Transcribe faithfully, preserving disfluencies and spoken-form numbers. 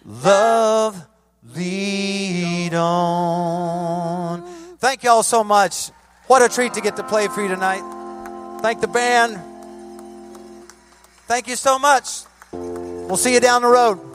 love lead on. Thank you all so much. What a treat to get to play for you tonight. Thank the band. Thank you so much. We'll see you down the road.